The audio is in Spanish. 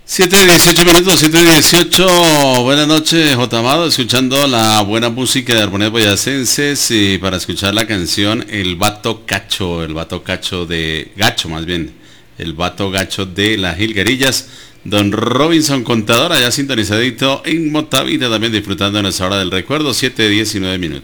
7:18, 7:18. Buenas noches, J. Amado, escuchando la buena música de Armonías Boyacenses y para escuchar la canción El Vato Cacho, el Vato Cacho de Gacho, más bien, el Vato Gacho de las Jilguerillas. Don Robinson Contador, allá sintonizadito en Motavita, también disfrutando de nuestra hora del recuerdo, 7:19.